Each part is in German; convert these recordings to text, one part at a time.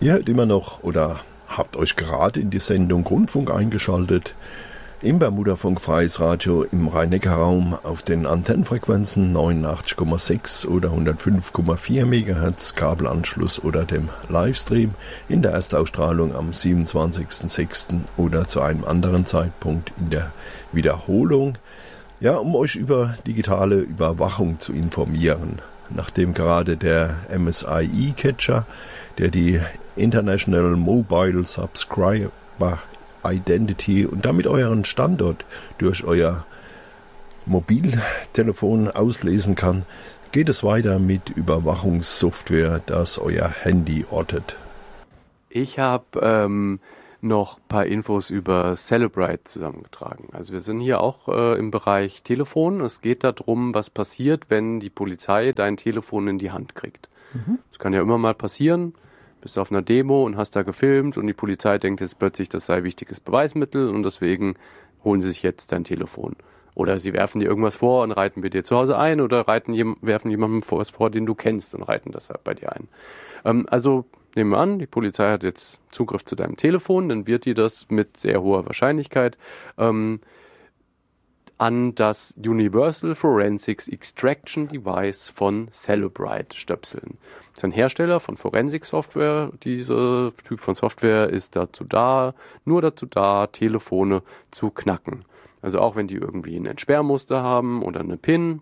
Ihr hört immer noch oder habt euch gerade in die Sendung Rundfunk eingeschaltet. Im Bermuda-Funk Freies Radio im Rhein-Neckar-Raum auf den Antennenfrequenzen 89,6 oder 105,4 MHz Kabelanschluss oder dem Livestream in der Erstausstrahlung am 27.06. oder zu einem anderen Zeitpunkt in der Wiederholung. Ja, um euch über digitale Überwachung zu informieren. Nachdem gerade der MSIE-Catcher, der die International Mobile Subscriber Identity und damit euren Standort durch euer Mobiltelefon auslesen kann, geht es weiter mit Überwachungssoftware, das euer Handy ortet. Ich habe noch ein paar Infos über Cellebrite zusammengetragen. Also wir sind hier auch im Bereich Telefon. Es geht darum, was passiert, wenn die Polizei dein Telefon in die Hand kriegt. Das kann ja immer mal passieren. Bist auf einer Demo und hast da gefilmt und die Polizei denkt jetzt plötzlich, das sei wichtiges Beweismittel und deswegen holen sie sich jetzt dein Telefon. Oder sie werfen dir irgendwas vor und reiten bei dir zu Hause ein oder werfen jemandem was vor, den du kennst und reiten das halt bei dir ein. Also nehmen wir an, die Polizei hat jetzt Zugriff zu deinem Telefon, dann wird dir das mit sehr hoher Wahrscheinlichkeit an das Universal Forensics Extraction Device von Cellebrite stöpseln. Das ist ein Hersteller von Forensik-Software. Dieser Typ von Software ist nur dazu da, Telefone zu knacken. Also auch wenn die irgendwie ein Entsperrmuster haben oder eine PIN,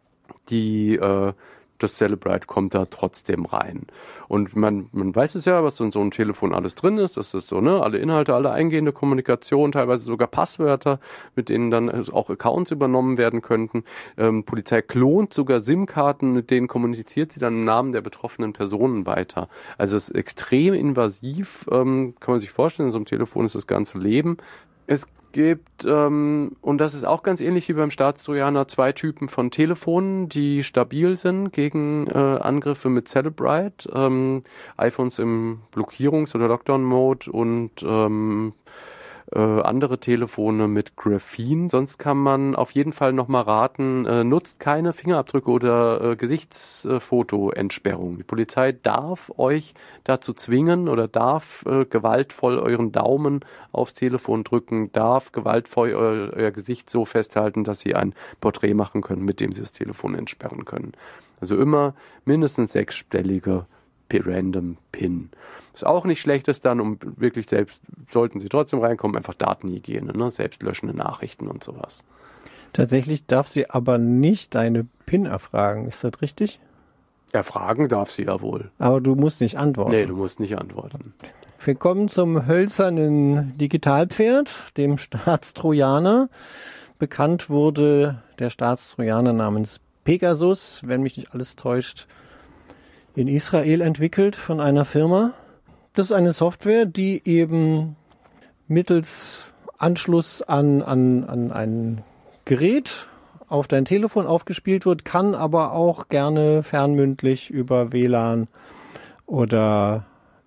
das Cellebrite kommt da trotzdem rein. Und man weiß es ja, was in so einem Telefon alles drin ist. Das ist so, alle Inhalte, alle eingehende Kommunikation, teilweise sogar Passwörter, mit denen dann auch Accounts übernommen werden könnten. Polizei klont sogar SIM-Karten, mit denen kommuniziert sie dann im Namen der betroffenen Personen weiter. Also es ist extrem invasiv, kann man sich vorstellen, in so einem Telefon ist das ganze Leben. Es gibt, und das ist auch ganz ähnlich wie beim Staatstrojaner, 2 Typen von Telefonen, die stabil sind gegen Angriffe mit Cellebrite. iPhones im Blockierungs- oder Lockdown-Mode und andere Telefone mit Graphene. Sonst kann man auf jeden Fall nochmal raten, nutzt keine Fingerabdrücke oder Gesichtsfotoentsperrung. Die Polizei darf euch dazu zwingen oder darf gewaltvoll euren Daumen aufs Telefon drücken, darf gewaltvoll euer Gesicht so festhalten, dass sie ein Porträt machen können, mit dem sie das Telefon entsperren können. Also immer mindestens 6-stellige Random PIN. Was auch nicht schlecht ist dann, um wirklich sollten sie trotzdem reinkommen, einfach Datenhygiene, selbstlöschende Nachrichten und sowas. Tatsächlich darf sie aber nicht deine PIN erfragen, ist das richtig? Erfragen darf sie ja wohl. Aber du musst nicht antworten. Nee, du musst nicht antworten. Wir kommen zum hölzernen Digitalpferd, dem Staatstrojaner. Bekannt wurde der Staatstrojaner namens Pegasus, wenn mich nicht alles täuscht, in Israel entwickelt von einer Firma. Das ist eine Software, die eben mittels Anschluss an ein Gerät auf dein Telefon aufgespielt wird, kann aber auch gerne fernmündlich über WLAN oder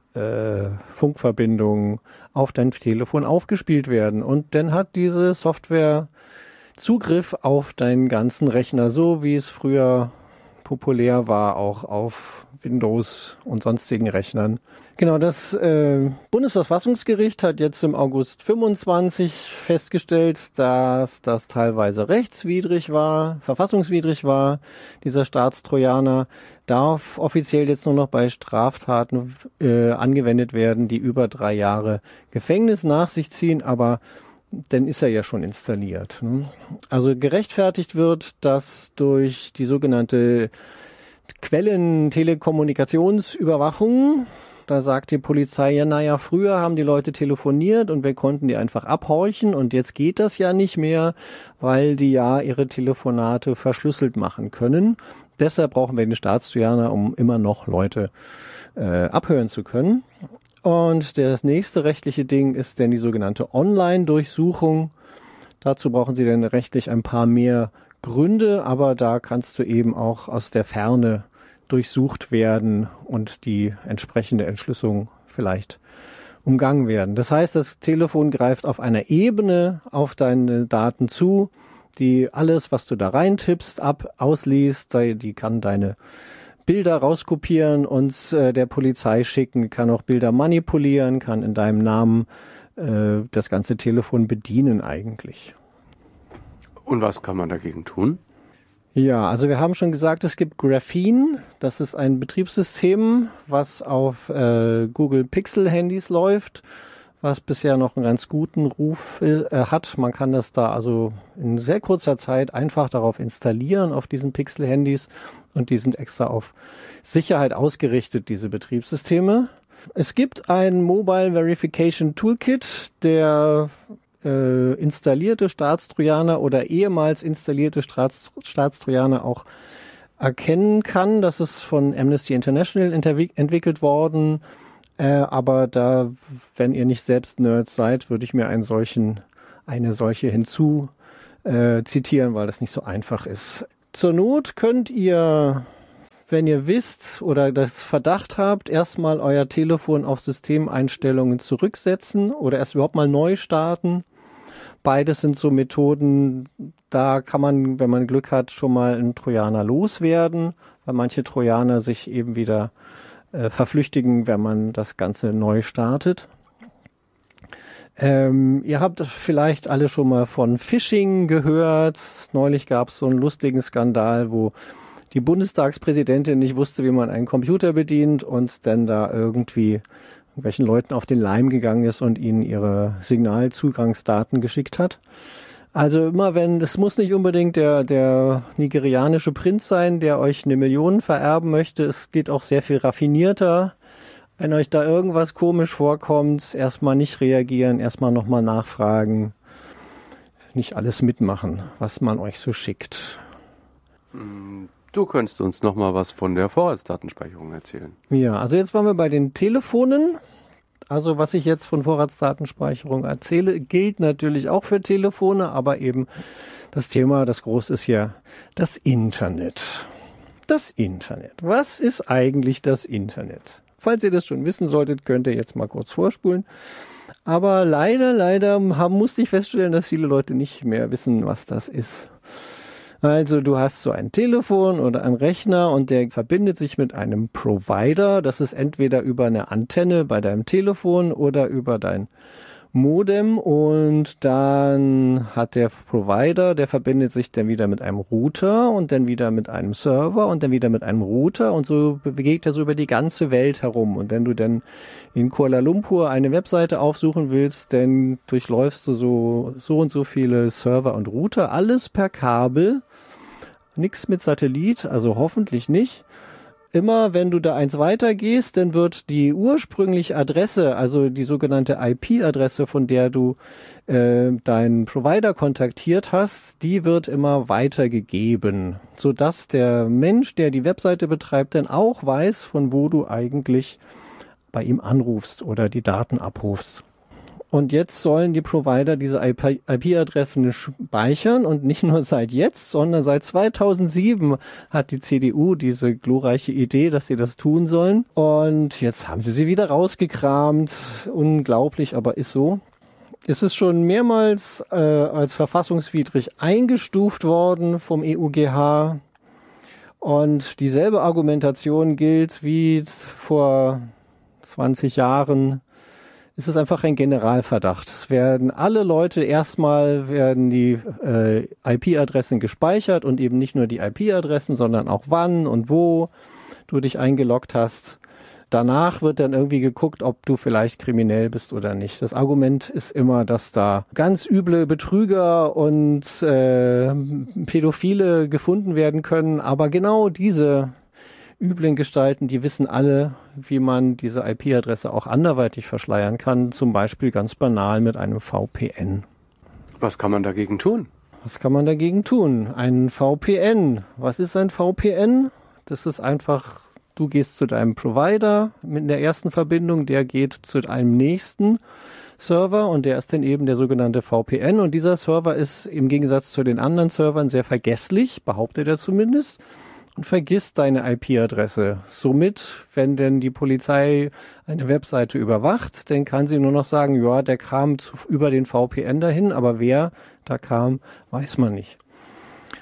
Funkverbindungen auf dein Telefon aufgespielt werden. Und dann hat diese Software Zugriff auf deinen ganzen Rechner, so wie es früher populär war, auch auf Windows und sonstigen Rechnern. Genau, das Bundesverfassungsgericht hat jetzt im August 25 festgestellt, dass das teilweise verfassungswidrig war. Dieser Staatstrojaner darf offiziell jetzt nur noch bei Straftaten angewendet werden, die über 3 Jahre Gefängnis nach sich ziehen, aber dann ist er ja schon installiert. Also gerechtfertigt wird, dass durch die sogenannte Quellentelekommunikationsüberwachung, da sagt die Polizei, ja, früher haben die Leute telefoniert und wir konnten die einfach abhorchen und jetzt geht das ja nicht mehr, weil die ja ihre Telefonate verschlüsselt machen können. Deshalb brauchen wir den Staatstrojaner, um immer noch Leute abhören zu können. Und das nächste rechtliche Ding ist dann die sogenannte Online-Durchsuchung. Dazu brauchen Sie dann rechtlich ein paar mehr Gründe, aber da kannst du eben auch aus der Ferne durchsucht werden und die entsprechende Entschlüsselung vielleicht umgangen werden. Das heißt, das Telefon greift auf einer Ebene auf deine Daten zu, die alles, was du da reintippst, ausliest. Die kann deine Bilder rauskopieren und der Polizei schicken, kann auch Bilder manipulieren, kann in deinem Namen das ganze Telefon bedienen eigentlich. Und was kann man dagegen tun? Ja, also wir haben schon gesagt, es gibt Graphene. Das ist ein Betriebssystem, was auf Google Pixel Handys läuft, was bisher noch einen ganz guten Ruf hat. Man kann das da also in sehr kurzer Zeit einfach darauf installieren, auf diesen Pixel Handys. Und die sind extra auf Sicherheit ausgerichtet, diese Betriebssysteme. Es gibt ein Mobile Verification Toolkit, der installierte Staatstrojaner oder ehemals installierte Staatstrojaner auch erkennen kann. Das ist von Amnesty International entwickelt worden. Aber da, wenn ihr nicht selbst Nerds seid, würde ich mir eine solche hinzu zitieren, weil das nicht so einfach ist. Zur Not könnt ihr, wenn ihr wisst oder das Verdacht habt, erstmal euer Telefon auf Systemeinstellungen zurücksetzen oder erst überhaupt mal neu starten. Beides sind so Methoden, da kann man, wenn man Glück hat, schon mal einen Trojaner loswerden, weil manche Trojaner sich eben wieder verflüchtigen, wenn man das Ganze neu startet. Ihr habt vielleicht alle schon mal von Phishing gehört. Neulich gab es so einen lustigen Skandal, wo die Bundestagspräsidentin nicht wusste, wie man einen Computer bedient und dann da irgendwie irgendwelchen Leuten auf den Leim gegangen ist und ihnen ihre Signalzugangsdaten geschickt hat. Also immer das muss nicht unbedingt der nigerianische Prinz sein, der euch 1 Million vererben möchte. Es geht auch sehr viel raffinierter. Wenn euch da irgendwas komisch vorkommt, erstmal nicht reagieren, erstmal nochmal nachfragen. Nicht alles mitmachen, was man euch so schickt. Du könntest uns nochmal was von der Vorratsdatenspeicherung erzählen. Ja, also jetzt waren wir bei den Telefonen. Also was ich jetzt von Vorratsdatenspeicherung erzähle, gilt natürlich auch für Telefone, aber eben das Thema, das groß ist ja das Internet. Das Internet. Was ist eigentlich das Internet? Falls ihr das schon wissen solltet, könnt ihr jetzt mal kurz vorspulen. Aber leider musste ich feststellen, dass viele Leute nicht mehr wissen, was das ist. Also du hast so ein Telefon oder einen Rechner und der verbindet sich mit einem Provider. Das ist entweder über eine Antenne bei deinem Telefon oder über dein Modem und dann hat der Provider, der verbindet sich dann wieder mit einem Router und dann wieder mit einem Server und dann wieder mit einem Router und so bewegt er so über die ganze Welt herum. Und wenn du dann in Kuala Lumpur eine Webseite aufsuchen willst, dann durchläufst du so und so viele Server und Router, alles per Kabel, nichts mit Satellit, also hoffentlich nicht. Immer wenn du da eins weitergehst, dann wird die ursprüngliche Adresse, also die sogenannte IP-Adresse, von der du deinen Provider kontaktiert hast, die wird immer weitergegeben, sodass der Mensch, der die Webseite betreibt, dann auch weiß, von wo du eigentlich bei ihm anrufst oder die Daten abrufst. Und jetzt sollen die Provider diese IP-Adressen speichern und nicht nur seit jetzt, sondern seit 2007 hat die CDU diese glorreiche Idee, dass sie das tun sollen. Und jetzt haben sie wieder rausgekramt. Unglaublich, aber ist so. Es ist schon mehrmals als verfassungswidrig eingestuft worden vom EuGH. Und dieselbe Argumentation gilt wie vor 20 Jahren. Es ist einfach ein Generalverdacht. Es werden alle Leute, erstmal werden die IP-Adressen gespeichert und eben nicht nur die IP-Adressen, sondern auch wann und wo du dich eingeloggt hast. Danach wird dann irgendwie geguckt, ob du vielleicht kriminell bist oder nicht. Das Argument ist immer, dass da ganz üble Betrüger und Pädophile gefunden werden können, aber genau diese üblen Gestalten, die wissen alle, wie man diese IP-Adresse auch anderweitig verschleiern kann, zum Beispiel ganz banal mit einem VPN. Was kann man dagegen tun? Was kann man dagegen tun? Ein VPN. Was ist ein VPN? Das ist einfach, du gehst zu deinem Provider mit der ersten Verbindung, der geht zu einem nächsten Server und der ist dann eben der sogenannte VPN und dieser Server ist im Gegensatz zu den anderen Servern sehr vergesslich, behauptet er zumindest. Und vergisst deine IP-Adresse. Somit, wenn denn die Polizei eine Webseite überwacht, dann kann sie nur noch sagen, ja, der kam über den VPN dahin, aber wer da kam, weiß man nicht.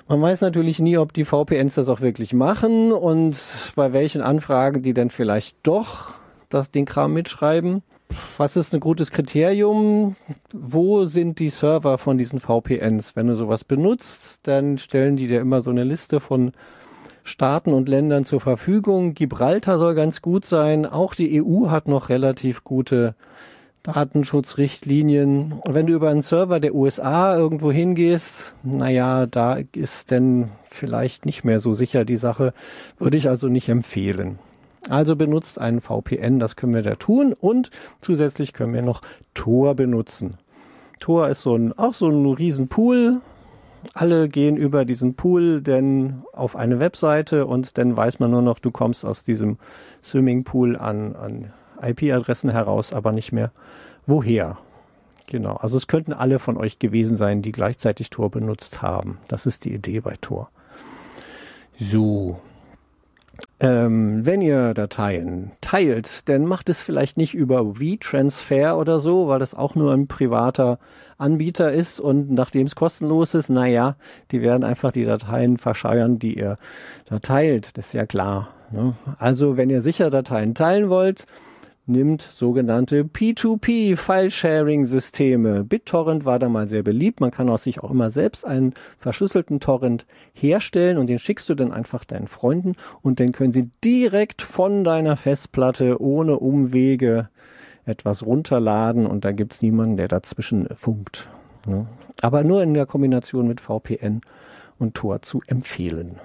Man weiß natürlich nie, ob die VPNs das auch wirklich machen und bei welchen Anfragen die dann vielleicht doch den Kram mitschreiben. Was ist ein gutes Kriterium? Wo sind die Server von diesen VPNs? Wenn du sowas benutzt, dann stellen die dir immer so eine Liste von Staaten und Ländern zur Verfügung. Gibraltar soll ganz gut sein. Auch die EU hat noch relativ gute Datenschutzrichtlinien. Und wenn du über einen Server der USA irgendwo hingehst, naja, da ist dann vielleicht nicht mehr so sicher die Sache. Würde ich also nicht empfehlen. Also benutzt einen VPN, das können wir da tun. Und zusätzlich können wir noch Tor benutzen. Tor ist auch so ein riesen Pool. Alle gehen über diesen Pool dann auf eine Webseite und dann weiß man nur noch, du kommst aus diesem Swimmingpool an IP-Adressen heraus, aber nicht mehr woher. Genau, also es könnten alle von euch gewesen sein, die gleichzeitig Tor benutzt haben. Das ist die Idee bei Tor. So. Wenn ihr Dateien teilt, dann macht es vielleicht nicht über WeTransfer oder so, weil das auch nur ein privater Anbieter ist und nachdem es kostenlos ist, naja, die werden einfach die Dateien verscheuern, die ihr da teilt. Das ist ja klar. Ne? Also wenn ihr sicher Dateien teilen wollt, nimmt sogenannte P2P-File-Sharing-Systeme. BitTorrent war da mal sehr beliebt. Man kann sich auch immer selbst einen verschlüsselten Torrent herstellen und den schickst du dann einfach deinen Freunden und dann können sie direkt von deiner Festplatte ohne Umwege etwas runterladen und da gibt's niemanden, der dazwischen funkt. Ne? Aber nur in der Kombination mit VPN und Tor zu empfehlen.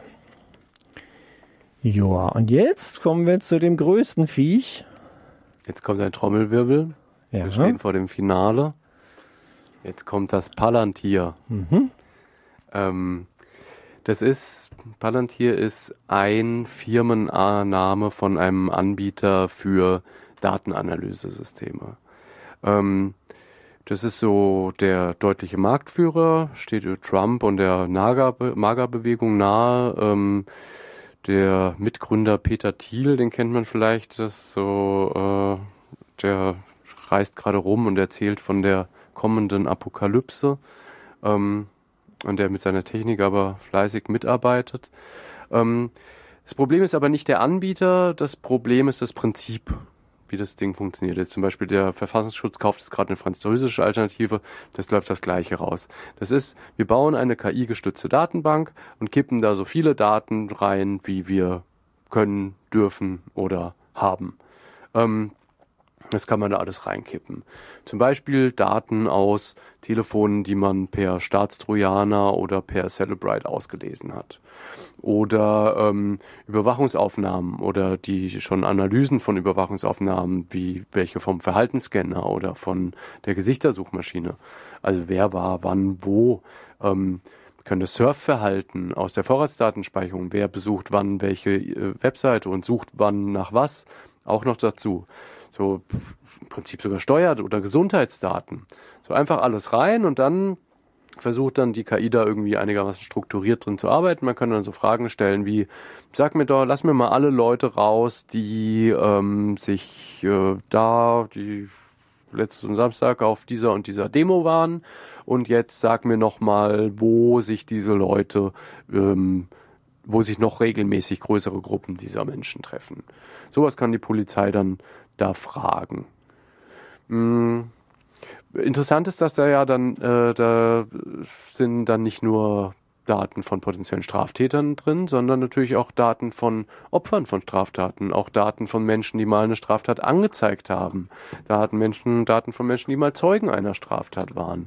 Ja, und jetzt kommen wir zu dem größten Viech. Jetzt kommt ein Trommelwirbel. Ja. Wir stehen vor dem Finale. Jetzt kommt das Palantir. Palantir ist ein Firmenname von einem Anbieter für Datenanalyse-Systeme. Das ist so der deutliche Marktführer, steht Trump und der MAGA-Bewegung nahe. Der Mitgründer Peter Thiel, den kennt man vielleicht, der reist gerade rum und erzählt von der kommenden Apokalypse und der mit seiner Technik aber fleißig mitarbeitet. Das Problem ist aber nicht der Anbieter, das Problem ist das Prinzip, wie das Ding funktioniert. Jetzt zum Beispiel der Verfassungsschutz kauft jetzt gerade eine französische Alternative, das läuft das Gleiche raus. Das ist, wir bauen eine KI-gestützte Datenbank und kippen da so viele Daten rein, wie wir können, dürfen oder haben. Das kann man da alles reinkippen. Zum Beispiel Daten aus Telefonen, die man per Staatstrojaner oder per Celebrite ausgelesen hat. Oder Überwachungsaufnahmen oder die schon Analysen von Überwachungsaufnahmen, wie welche vom Verhaltensscanner oder von der Gesichtersuchmaschine. Also wer war, wann, wo. Können das Surfverhalten aus der Vorratsdatenspeicherung, wer besucht wann welche Webseite und sucht wann nach was, auch noch dazu. So im Prinzip sogar Steuer- oder Gesundheitsdaten. So einfach alles rein und dann versucht dann die KI da irgendwie einigermaßen strukturiert drin zu arbeiten. Man kann dann so Fragen stellen wie, sag mir doch, lass mir mal alle Leute raus, die die letzten Samstag auf dieser und dieser Demo waren und jetzt sag mir nochmal, wo sich diese Leute, wo sich noch regelmäßig größere Gruppen dieser Menschen treffen. Sowas kann die Polizei dann da fragen. Interessant ist, dass da sind dann nicht nur Daten von potenziellen Straftätern drin, sondern natürlich auch Daten von Opfern von Straftaten, auch Daten von Menschen, die mal eine Straftat angezeigt haben, Daten von Menschen, die mal Zeugen einer Straftat waren.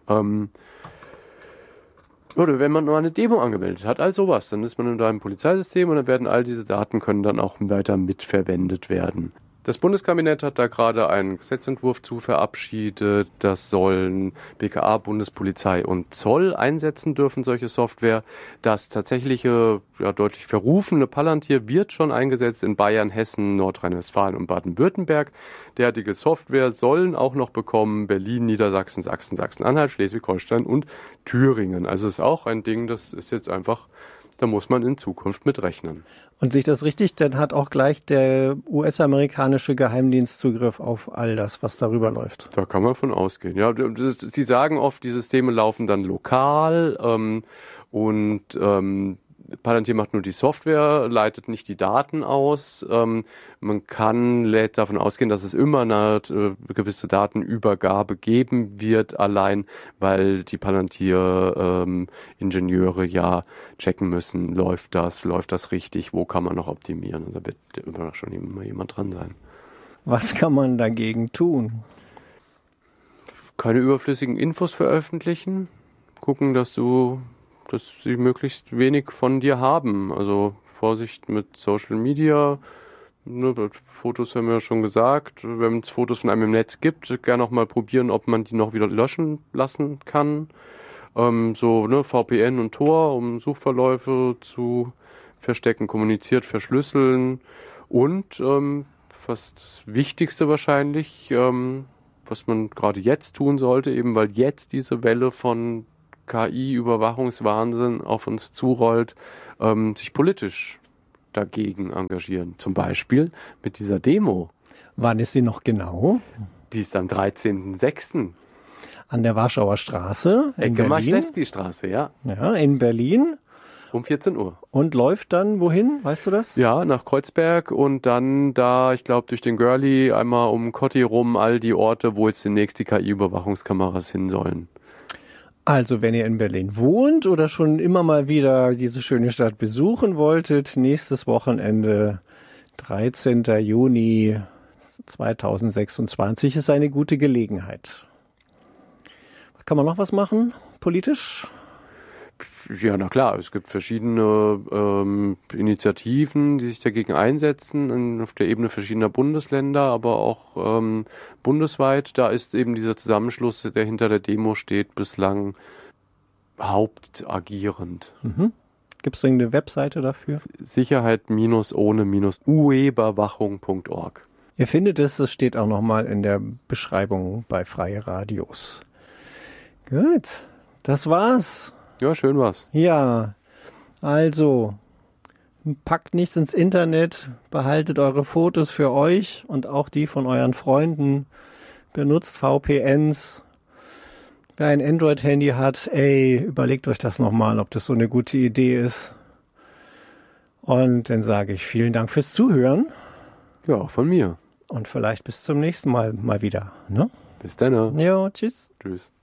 Oder wenn man nur eine Demo angemeldet hat, all sowas, dann ist man in einem Polizeisystem und dann werden all diese Daten können dann auch weiter mitverwendet werden. Das Bundeskabinett hat da gerade einen Gesetzentwurf zu verabschiedet. Das sollen BKA, Bundespolizei und Zoll einsetzen dürfen, solche Software. Das tatsächliche, deutlich verrufene Palantir wird schon eingesetzt in Bayern, Hessen, Nordrhein-Westfalen und Baden-Württemberg. Derartige Software sollen auch noch bekommen Berlin, Niedersachsen, Sachsen, Sachsen-Anhalt, Schleswig-Holstein und Thüringen. Also ist auch ein Ding, das ist jetzt einfach, da muss man in Zukunft mit rechnen. Und sehe ich das richtig, dann hat auch gleich der US-amerikanische Geheimdienst Zugriff auf all das, was darüber läuft. Da kann man von ausgehen. Ja, sie sagen oft, die Systeme laufen dann lokal Und Palantir macht nur die Software, leitet nicht die Daten aus. Man lädt davon ausgehen, dass es immer eine gewisse Datenübergabe geben wird, allein weil die Palantir-Ingenieure ja checken müssen, läuft das richtig, wo kann man noch optimieren. Und da wird immer schon immer jemand dran sein. Was kann man dagegen tun? Keine überflüssigen Infos veröffentlichen. Gucken, dass sie möglichst wenig von dir haben. Also Vorsicht mit Social Media. Ne, Fotos haben wir ja schon gesagt. Wenn es Fotos von einem im Netz gibt, gerne auch mal probieren, ob man die noch wieder löschen lassen kann. VPN und Tor, um Suchverläufe zu verstecken, kommuniziert, verschlüsseln. Und fast das Wichtigste wahrscheinlich, was man gerade jetzt tun sollte, eben weil jetzt diese Welle von KI-Überwachungswahnsinn auf uns zurollt, sich politisch dagegen engagieren. Zum Beispiel mit dieser Demo. Wann ist sie noch genau? Die ist am 13.06. An der Warschauer Straße in Ecke Berlin. Marschlewski-Straße, ja. Ja, in Berlin. Um 14 Uhr. Und läuft dann wohin? Weißt du das? Ja, nach Kreuzberg und dann da, ich glaube, durch den Görli einmal um Kotti rum, all die Orte, wo jetzt demnächst die KI-Überwachungskameras hin sollen. Also, wenn ihr in Berlin wohnt oder schon immer mal wieder diese schöne Stadt besuchen wolltet, nächstes Wochenende, 13. Juni 2026, ist eine gute Gelegenheit. Kann man noch was machen, politisch? Ja, na klar, es gibt verschiedene Initiativen, die sich dagegen einsetzen, auf der Ebene verschiedener Bundesländer, aber auch bundesweit. Da ist eben dieser Zusammenschluss, der hinter der Demo steht, bislang hauptagierend. Mhm. Gibt es irgendeine Webseite dafür? Sicherheit-ohne-ueberwachung.org. Ihr findet es, es steht auch nochmal in der Beschreibung bei Freie Radios. Gut, das war's. Ja, schön war's. Ja, also, packt nichts ins Internet, behaltet eure Fotos für euch und auch die von euren Freunden, benutzt VPNs. Wer ein Android-Handy hat, überlegt euch das nochmal, ob das so eine gute Idee ist. Und dann sage ich vielen Dank fürs Zuhören. Ja, auch von mir. Und vielleicht bis zum nächsten Mal wieder. Ne? Bis dann. Ja, tschüss. Tschüss.